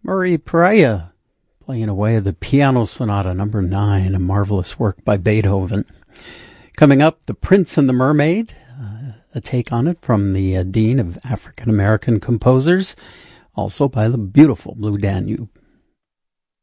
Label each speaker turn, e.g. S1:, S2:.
S1: Murray Pereira playing away the Piano Sonata number 9, a marvelous work by Beethoven. Coming up, The Prince and the Mermaid, a take on it from the Dean of African American Composers, also by the beautiful Blue Danube.